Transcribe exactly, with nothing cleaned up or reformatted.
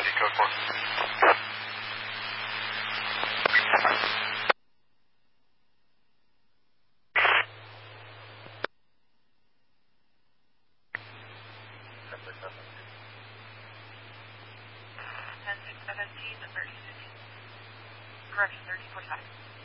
Copy, code four. ten six seventeen, thirty fifteen. Correction, thirty forty-five.